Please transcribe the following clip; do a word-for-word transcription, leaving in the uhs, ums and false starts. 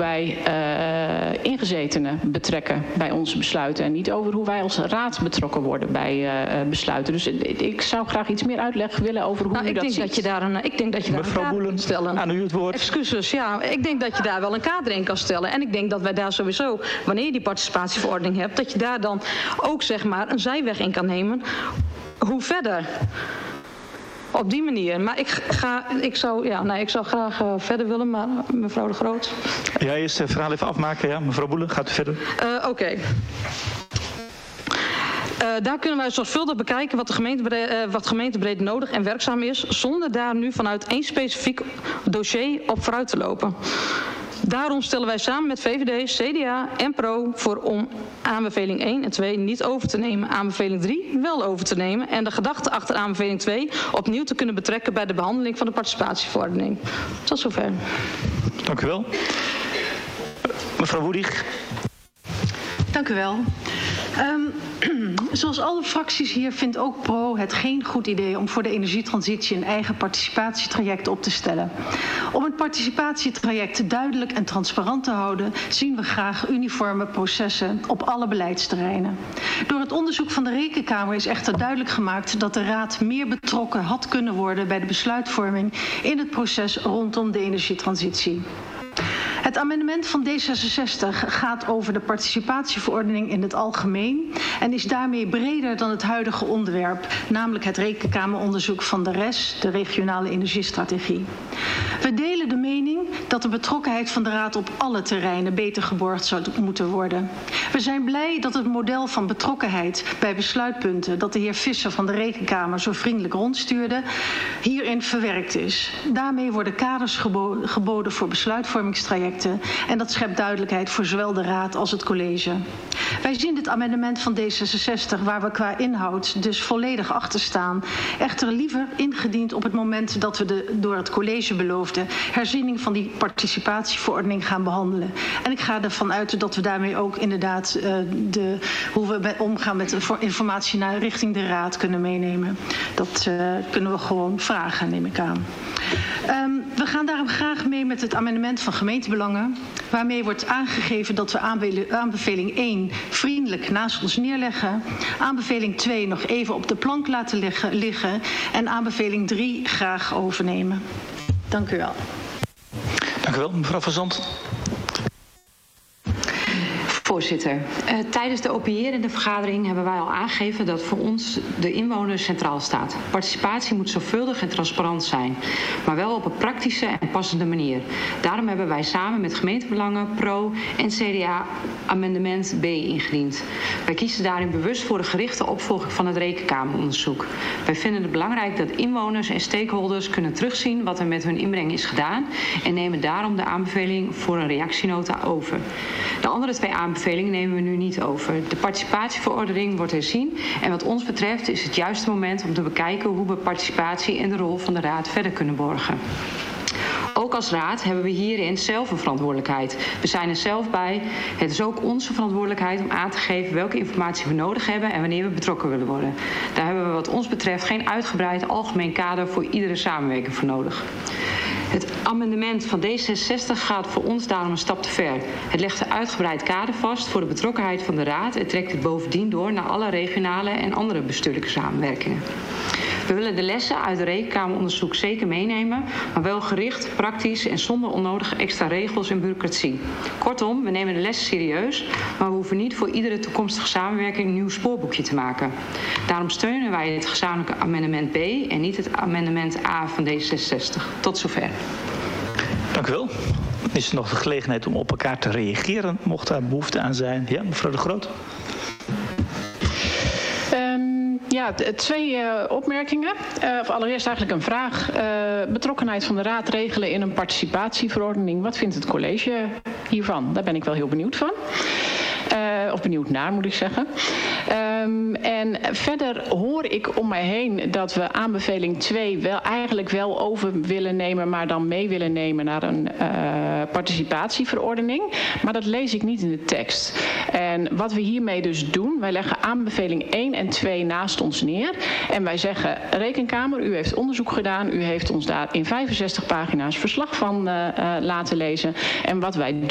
wij uh, ingezetenen betrekken bij onze besluiten. En niet over hoe wij als raad betrokken worden bij uh, besluiten. Dus ik zou graag iets meer uitleg willen over hoe nou, u ik dat denk ziet. Dat je daar een, ik denk dat je daar Mevrouw een kader Boelen, kan stellen. aan u het woord. Excuses, ja. Ik denk dat je daar wel een kader in kan stellen. En ik denk dat wij daar sowieso, wanneer je die participatieverordening hebt, dat je daar dan ook zeg maar een zijweg in kan nemen. Hoe verder? Op die manier. Maar ik, ga, ik, zou, ja, nee, ik zou graag uh, verder willen, maar mevrouw De Groot. Ja, eerst het verhaal even afmaken. Ja, mevrouw Boelen, gaat u verder. Uh, Oké. Okay. Uh, daar kunnen wij zorgvuldig bekijken wat, de gemeentebreed, uh, wat gemeentebreed nodig en werkzaam is, zonder daar nu vanuit één specifiek dossier op vooruit te lopen. Daarom stellen wij samen met V V D, C D A en PRO voor om aanbeveling één en twee niet over te nemen, aanbeveling drie wel over te nemen en de gedachte achter aanbeveling twee opnieuw te kunnen betrekken bij de behandeling van de participatieverordening. Tot zover. Dank u wel. Mevrouw Woedig. Dank u wel. Um, zoals alle fracties hier vindt ook PRO het geen goed idee om voor de energietransitie een eigen participatietraject op te stellen. Om het participatietraject duidelijk en transparant te houden, zien we graag uniforme processen op alle beleidsterreinen. Door het onderzoek van de Rekenkamer is echter duidelijk gemaakt dat de Raad meer betrokken had kunnen worden bij de besluitvorming in het proces rondom de energietransitie. Het amendement van D zesenzestig gaat over de participatieverordening in het algemeen en is daarmee breder dan het huidige onderwerp, namelijk het Rekenkameronderzoek van de R E S, de regionale energiestrategie. We delen de mening dat de betrokkenheid van de Raad op alle terreinen beter geborgd zou moeten worden. We zijn blij dat het model van betrokkenheid bij besluitpunten dat de heer Visser van de Rekenkamer zo vriendelijk rondstuurde, hierin verwerkt is. Daarmee worden kaders gebo- geboden voor besluitvormingstrajecten en dat schept duidelijkheid voor zowel de Raad als het college. Wij zien dit amendement van D zesenzestig, waar we qua inhoud dus volledig achter staan, echter liever ingediend op het moment dat we de door het college beloofde herziening van die participatieverordening gaan behandelen. En ik ga ervan uit dat we daarmee ook inderdaad uh, de, hoe we met, omgaan met de informatie naar richting de Raad kunnen meenemen. Dat uh, kunnen we gewoon vragen, neem ik aan. Um, we gaan daarom graag mee met het amendement van gemeentebelangen, waarmee wordt aangegeven dat we aanbeveling één vriendelijk naast ons neerleggen, aanbeveling twee nog even op de plank laten liggen, liggen en aanbeveling drie graag overnemen. Dank u wel. Dank u wel, mevrouw Van Zandt. Voorzitter, uh, tijdens de opiërende vergadering hebben wij al aangegeven dat voor ons de inwoner centraal staat. Participatie moet zorgvuldig en transparant zijn, maar wel op een praktische en passende manier. Daarom hebben wij samen met gemeentebelangen, PRO en C D A amendement B ingediend. Wij kiezen daarin bewust voor de gerichte opvolging van het Rekenkameronderzoek. Wij vinden het belangrijk dat inwoners en stakeholders kunnen terugzien wat er met hun inbreng is gedaan en nemen daarom de aanbeveling voor een reactienota over. De andere twee aanbevelingen nemen we nu niet over. De participatieverordening wordt herzien en wat ons betreft is het juiste moment om te bekijken hoe we participatie en de rol van de Raad verder kunnen borgen. Ook als Raad hebben we hierin zelf een verantwoordelijkheid. We zijn er zelf bij. Het is ook onze verantwoordelijkheid om aan te geven welke informatie we nodig hebben en wanneer we betrokken willen worden. Daar hebben we wat ons betreft geen uitgebreid algemeen kader voor iedere samenwerking voor nodig. Het amendement van D zesenzestig gaat voor ons daarom een stap te ver. Het legt een uitgebreid kader vast voor de betrokkenheid van de Raad en trekt het bovendien door naar alle regionale en andere bestuurlijke samenwerkingen. We willen de lessen uit het Rekenkameronderzoek zeker meenemen, maar wel gericht, praktisch en zonder onnodige extra regels en bureaucratie. Kortom, we nemen de lessen serieus, maar we hoeven niet voor iedere toekomstige samenwerking een nieuw spoorboekje te maken. Daarom steunen wij het gezamenlijke amendement B en niet het amendement A van D zesenzestig. Tot zover. Dank u wel. Is er nog de gelegenheid om op elkaar te reageren, mocht daar behoefte aan zijn? Ja, mevrouw De Groot. Ja, twee uh, opmerkingen. Uh, of allereerst eigenlijk een vraag. Uh, betrokkenheid van de Raad regelen in een participatieverordening. Wat vindt het college hiervan? Daar ben ik wel heel benieuwd van. Uh, of benieuwd naar, moet ik zeggen. Um, en verder hoor ik om mij heen dat we aanbeveling twee wel eigenlijk wel over willen nemen, maar dan mee willen nemen naar een uh, participatieverordening. Maar dat lees ik niet in de tekst. En wat we hiermee dus doen, wij leggen aanbeveling één en twee naast ons neer. En wij zeggen, Rekenkamer, u heeft onderzoek gedaan. U heeft ons daar in vijfenzestig pagina's verslag van uh, uh, laten lezen. En wat wij doen